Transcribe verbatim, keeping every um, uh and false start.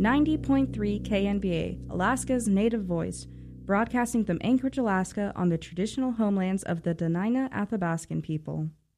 ninety point three K N B A, Alaska's native voice, broadcasting from Anchorage, Alaska on the traditional homelands of the Dena'ina Athabascan people.